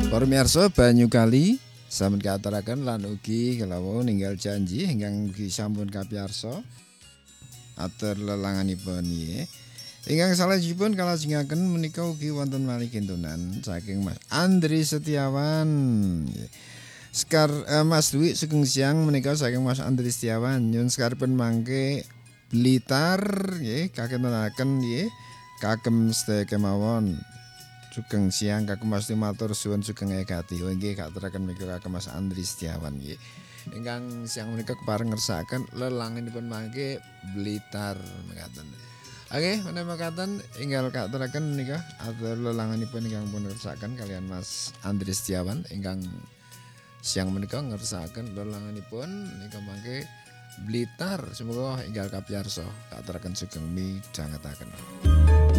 Para miyarsa banyu kali sampun kaaturaken lan ugi kelawau ninggal janji ingkang ugi sampun kapiyarsa atur lelanganipun nggih. Ingkang salajengipun kalajengaken menika ugi wonten malih kintunan saking Mas Andri Setiawan. Mas Dwi Sugeng Siang menika saking Mas Andri Setiawan nyun sekaripun mangke Blitar nggih kakentenaken nggih kagem sedaya kemawon. Sugeng siang Kakung Mas matur suwun sugeng ekati. Nggih katuraken menika Kakung Mas Andri Setiawan nggih. Ingkang siang menika kepareng ngersakaken lelanganipun mangke Blitar mekaten. Oke, menawi mekaten enggal katuraken menika atur lelanganipun ingkang pun ngersakaken kalian Mas Andri Setiawan ingkang siang menika ngersakaken lelanganipun menika mangke Blitar. Semoga enggal kapiyarsa katuraken sugeng midhangetaken.